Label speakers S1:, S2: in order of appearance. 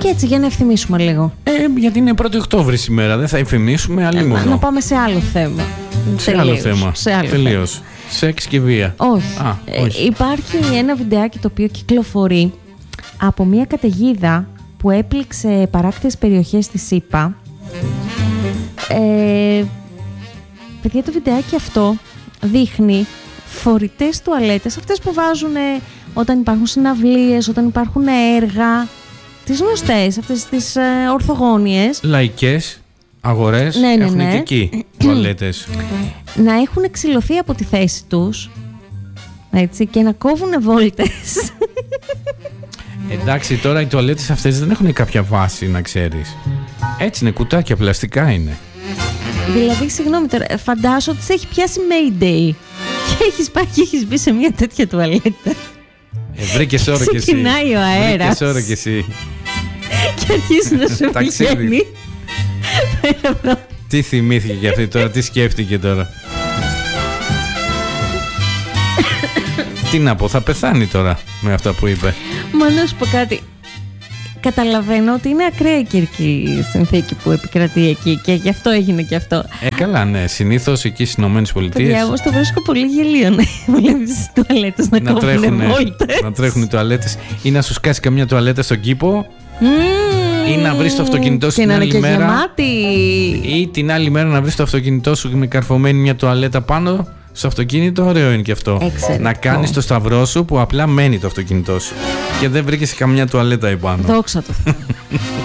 S1: Και έτσι για να ευθυμίσουμε λίγο.
S2: Γιατί είναι 1η Οκτώβρη σήμερα, δεν θα ευθυμίσουμε άλλη μόνο.
S1: Να πάμε σε άλλο θέμα.
S2: Σε άλλο θέμα. Τελείως. Σεξ και βία.
S1: Όχι. Υπάρχει ένα βιντεάκι το οποίο κυκλοφορεί από μια καταιγίδα που έπληξε παράκτιες περιοχές της ΗΠΑ. Παιδιά, το βιντεάκι αυτό δείχνει φορητές τουαλέτες, αυτές που βάζουν όταν υπάρχουν συναυλίες, όταν υπάρχουν έργα, τις γνωστές, αυτές τις ορθογώνιες.
S2: Λαϊκές αγορές έχουν και εκεί τουαλέτες.
S1: Να έχουν εξηλωθεί από τη θέση τους, έτσι, και να κόβουν βόλτες.
S2: Εντάξει, τώρα οι τουαλέτες αυτές δεν έχουν κάποια βάση, να ξέρεις. Έτσι είναι, κουτάκια, πλαστικά είναι.
S1: Δηλαδή, συγγνώμη τώρα, φαντάσου ότι σε έχει πιάσει Mayday και έχεις πάει και έχεις μπει σε μια τέτοια τουαλέτα.
S2: Βρήκες ώρα κι εσύ.
S1: Ξεκινάει ο αέρας.
S2: Βρήκες ώρα κι εσύ.
S1: Και αρχίζει να σου πηγαίνει.
S2: Τι θυμήθηκε κι αυτή τώρα, τι σκέφτηκε τώρα. Τι να πω, θα πεθάνει τώρα με αυτά που είπε.
S1: Μα να σου πω κάτι. Καταλαβαίνω ότι είναι ακραία η καιρική συνθήκη που επικρατεί εκεί και γι' αυτό έγινε και αυτό.
S2: Καλά, ναι. Συνήθως εκεί στις Ηνωμένες Πολιτείες.
S1: Παιδιά, όμως το βρίσκω πολύ γελίο να βλέπεις τις τουαλέτες να κόβουν βόλτες.
S2: Να τρέχουν οι τουαλέτες ή να σου σκάσει καμιά τουαλέτα στον κήπο. Ή να βρεις το αυτοκίνητό σου την άλλη μέρα.
S1: Γεμάτη.
S2: Ή την άλλη μέρα να βρεις το αυτοκίνητό σου με καρφωμένη μια τουαλέτα πάνω στο αυτοκίνητο. Ωραίο είναι και αυτό.
S1: Εξαιρετικό.
S2: Να κάνεις το σταυρό σου που απλά μένει το αυτοκίνητό σου. Και δεν βρήκες καμιά τουαλέτα επάνω.
S1: Δόξα τω Θεώ.